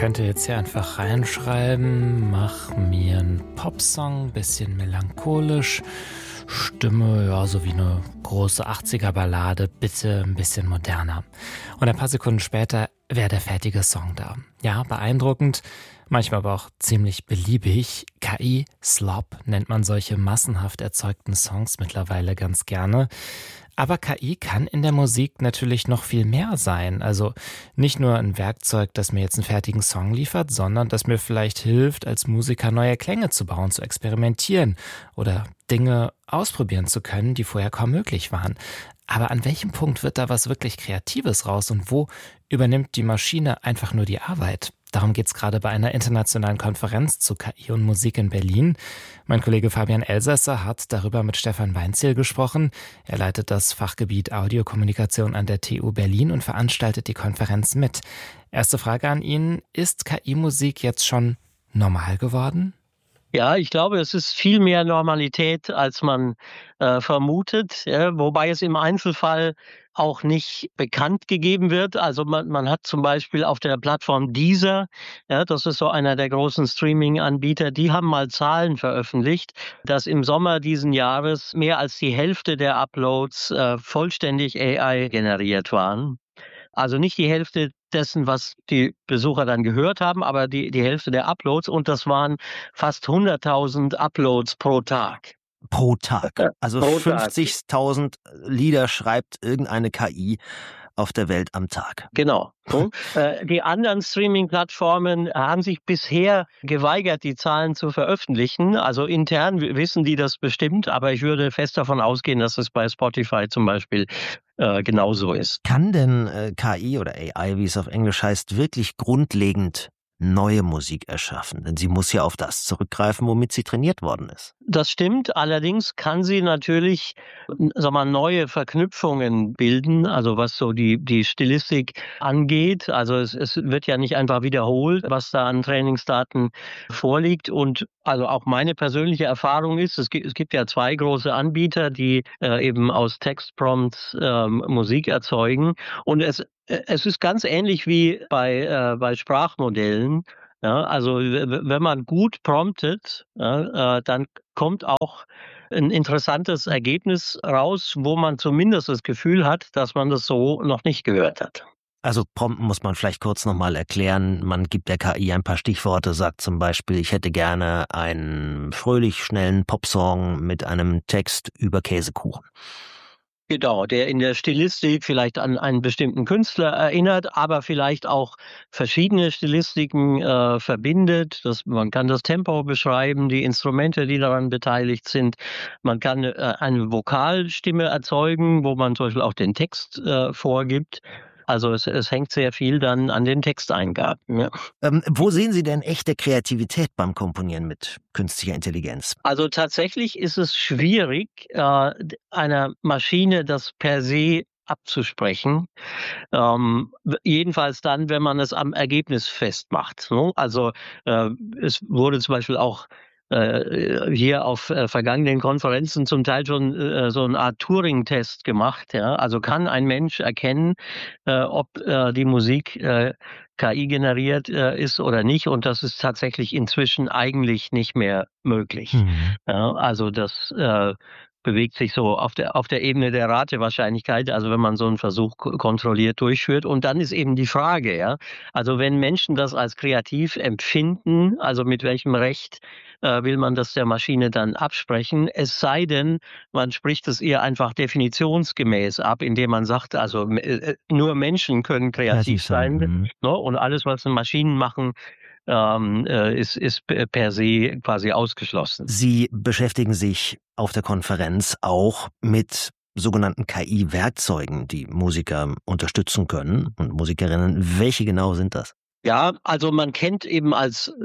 könnte jetzt hier einfach reinschreiben, mach mir einen Popsong, bisschen melancholisch, Stimme, ja, so wie eine große 80er-Ballade, bitte ein bisschen moderner. Und ein paar Sekunden später wäre der fertige Song da. Ja, beeindruckend, manchmal aber auch ziemlich beliebig. KI-Slop nennt man solche massenhaft erzeugten Songs mittlerweile ganz gerne. Aber KI kann in der Musik natürlich noch viel mehr sein. Also nicht nur ein Werkzeug, das mir jetzt einen fertigen Song liefert, sondern das mir vielleicht hilft, als Musiker neue Klänge zu bauen, zu experimentieren oder Dinge ausprobieren zu können, die vorher kaum möglich waren. Aber an welchem Punkt wird da was wirklich Kreatives raus und wo übernimmt die Maschine einfach nur die Arbeit? Darum geht's gerade bei einer internationalen Konferenz zu KI und Musik in Berlin. Mein Kollege Fabian Elsasser hat darüber mit Stefan Weinzierl gesprochen. Er leitet das Fachgebiet Audiokommunikation an der TU Berlin und veranstaltet die Konferenz mit. Erste Frage an ihn: Ist KI-Musik jetzt schon normal geworden? Ja, ich glaube, es ist viel mehr Normalität, als man vermutet, ja, wobei es im Einzelfall auch nicht bekannt gegeben wird. Also man hat zum Beispiel auf der Plattform Deezer, ja, das ist so einer der großen Streaming-Anbieter, die haben mal Zahlen veröffentlicht, dass im Sommer diesen Jahres mehr als die Hälfte der Uploads vollständig AI generiert waren. Also nicht die Hälfte dessen, was die Besucher dann gehört haben, aber die Hälfte der Uploads, und das waren fast 100.000 Uploads pro Tag. Pro Tag. Also Pro Tag. 50.000 Lieder schreibt irgendeine KI auf der Welt am Tag. Genau. Die anderen Streaming-Plattformen haben sich bisher geweigert, die Zahlen zu veröffentlichen. Also intern wissen die das bestimmt, aber ich würde fest davon ausgehen, dass es bei Spotify zum Beispiel genauso ist. Kann denn KI oder AI, wie es auf Englisch heißt, wirklich grundlegend neue Musik erschaffen? Denn sie muss ja auf das zurückgreifen, womit sie trainiert worden ist. Das stimmt, allerdings kann sie natürlich, neue Verknüpfungen bilden, also was so die Stilistik angeht. Also es wird ja nicht einfach wiederholt, was da an Trainingsdaten vorliegt. Und also auch meine persönliche Erfahrung ist, es gibt ja zwei große Anbieter, die eben aus Textprompts Musik erzeugen. Und es ist ganz ähnlich wie bei Sprachmodellen. Ja, also wenn man gut promptet, ja, dann kommt auch ein interessantes Ergebnis raus, wo man zumindest das Gefühl hat, dass man das so noch nicht gehört hat. Also prompten muss man vielleicht kurz nochmal erklären. Man gibt der KI ein paar Stichworte, sagt zum Beispiel, ich hätte gerne einen fröhlich schnellen Popsong mit einem Text über Käsekuchen. Genau, der in der Stilistik vielleicht an einen bestimmten Künstler erinnert, aber vielleicht auch verschiedene Stilistiken verbindet. Man kann das Tempo beschreiben, die Instrumente, die daran beteiligt sind. Man kann eine Vokalstimme erzeugen, wo man zum Beispiel auch den Text vorgibt. Also es hängt sehr viel dann an den Texteingaben. Ja. Wo sehen Sie denn echte Kreativität beim Komponieren mit künstlicher Intelligenz? Also tatsächlich ist es schwierig, einer Maschine das per se abzusprechen. Jedenfalls dann, wenn man es am Ergebnis festmacht. Ne? Also es wurde zum Beispiel auch hier auf vergangenen Konferenzen zum Teil schon so eine Art Turing-Test gemacht. Ja? Also kann ein Mensch erkennen, ob die Musik KI generiert ist oder nicht, und das ist tatsächlich inzwischen eigentlich nicht mehr möglich. Ja, also das bewegt sich so auf der Ebene der Ratewahrscheinlichkeit, also wenn man so einen Versuch kontrolliert durchführt. Und dann ist eben die Frage, ja, also wenn Menschen das als kreativ empfinden, also mit welchem Recht will man das der Maschine dann absprechen, es sei denn, man spricht es ihr einfach definitionsgemäß ab, indem man sagt, also nur Menschen können kreativ sein, ne? Und alles, was Maschinen machen, ist per se quasi ausgeschlossen. Sie beschäftigen sich auf der Konferenz auch mit sogenannten KI-Werkzeugen, die Musiker unterstützen können und Musikerinnen. Welche genau sind das? Ja, also man kennt eben als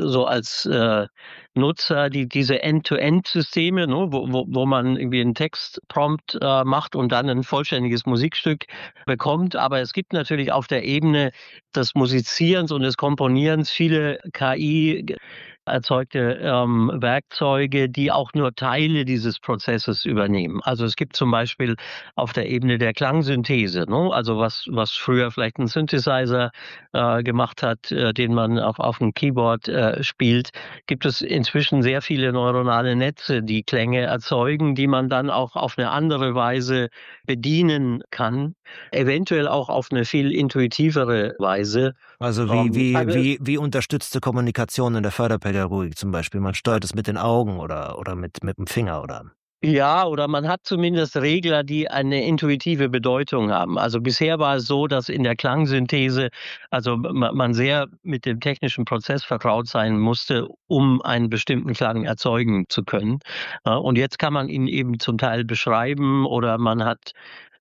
Nutzer diese End-to-End-Systeme, ne, wo man irgendwie einen Textprompt macht und dann ein vollständiges Musikstück bekommt. Aber es gibt natürlich auf der Ebene des Musizierens und des Komponierens viele KI erzeugte Werkzeuge, die auch nur Teile dieses Prozesses übernehmen. Also es gibt zum Beispiel auf der Ebene der Klangsynthese, ne? Also was früher vielleicht ein Synthesizer gemacht hat, den man auf dem Keyboard spielt, gibt es inzwischen sehr viele neuronale Netze, die Klänge erzeugen, die man dann auch auf eine andere Weise bedienen kann, eventuell auch auf eine viel intuitivere Weise. Also wie unterstützte Kommunikation in der Förderpädagogik zum Beispiel. Man steuert es mit den Augen oder mit dem Finger oder? Ja, oder man hat zumindest Regler, die eine intuitive Bedeutung haben. Also bisher war es so, dass in der Klangsynthese also man sehr mit dem technischen Prozess vertraut sein musste, um einen bestimmten Klang erzeugen zu können. Und jetzt kann man ihn eben zum Teil beschreiben oder man hat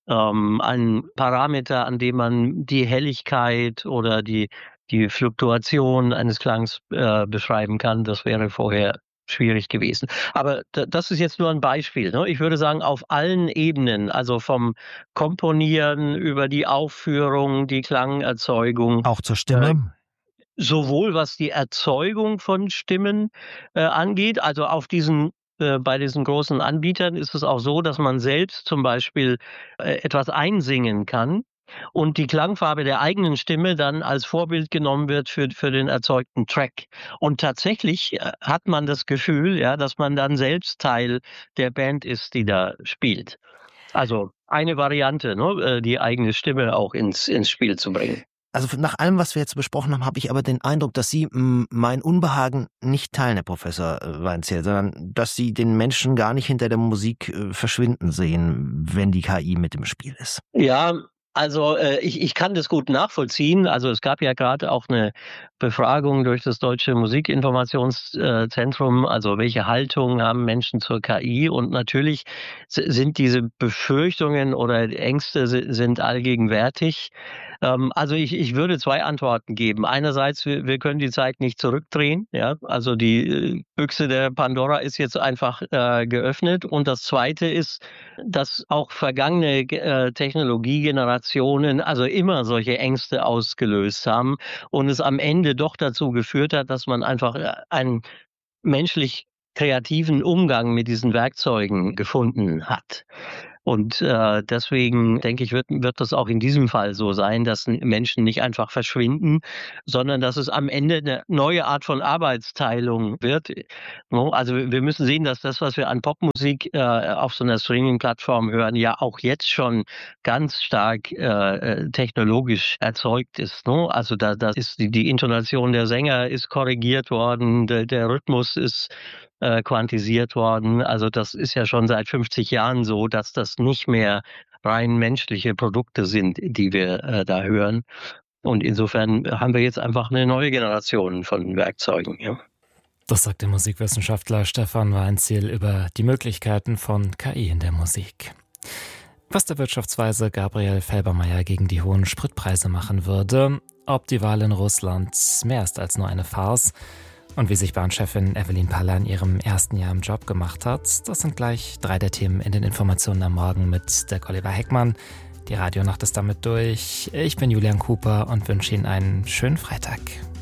einen Parameter, an dem man die Helligkeit oder die Fluktuation eines Klangs beschreiben kann. Das wäre vorher schwierig gewesen. Aber das ist jetzt nur ein Beispiel. Ne? Ich würde sagen, auf allen Ebenen, also vom Komponieren über die Aufführung, die Klangerzeugung. Auch zur Stimme? Sowohl was die Erzeugung von Stimmen angeht, also auf bei diesen großen Anbietern ist es auch so, dass man selbst zum Beispiel etwas einsingen kann und die Klangfarbe der eigenen Stimme dann als Vorbild genommen wird für den erzeugten Track. Und tatsächlich hat man das Gefühl, ja, dass man dann selbst Teil der Band ist, die da spielt. Also eine Variante, ne, die eigene Stimme auch ins Spiel zu bringen. Also nach allem, was wir jetzt besprochen haben, habe ich aber den Eindruck, dass Sie mein Unbehagen nicht teilen, Herr Professor Weinzierl, sondern dass Sie den Menschen gar nicht hinter der Musik verschwinden sehen, wenn die KI mit im Spiel ist. Ja, also ich kann das gut nachvollziehen. Also es gab ja gerade auch eine Befragung durch das Deutsche Musikinformationszentrum, also welche Haltung haben Menschen zur KI? Und natürlich sind diese Befürchtungen oder Ängste sind allgegenwärtig. Also ich würde zwei Antworten geben. Einerseits, wir können die Zeit nicht zurückdrehen. Ja, also die Büchse der Pandora ist jetzt einfach geöffnet. Und das Zweite ist, dass auch vergangene Technologiegenerationen also immer solche Ängste ausgelöst haben und es am Ende doch dazu geführt hat, dass man einfach einen menschlich kreativen Umgang mit diesen Werkzeugen gefunden hat. Und deswegen denke ich, wird das auch in diesem Fall so sein, dass Menschen nicht einfach verschwinden, sondern dass es am Ende eine neue Art von Arbeitsteilung wird. Also wir müssen sehen, dass das, was wir an Popmusik auf so einer Streaming-Plattform hören, ja auch jetzt schon ganz stark technologisch erzeugt ist. Also da ist die Intonation der Sänger ist korrigiert worden, der Rhythmus ist quantisiert worden. Also das ist ja schon seit 50 Jahren so, dass das nicht mehr rein menschliche Produkte sind, die wir da hören. Und insofern haben wir jetzt einfach eine neue Generation von Werkzeugen. Ja. Das sagt der Musikwissenschaftler Stefan Weinzierl über die Möglichkeiten von KI in der Musik. Was der Wirtschaftsweise Gabriel Felbermayr gegen die hohen Spritpreise machen würde, ob die Wahl in Russland mehr ist als nur eine Farce, und wie sich Bahnchefin Evelyn Paller in ihrem ersten Jahr im Job gemacht hat, das sind gleich 3 der Themen in den Informationen am Morgen mit der Oliver Heckmann. Die Radionacht ist damit durch. Ich bin Julian Cooper und wünsche Ihnen einen schönen Freitag.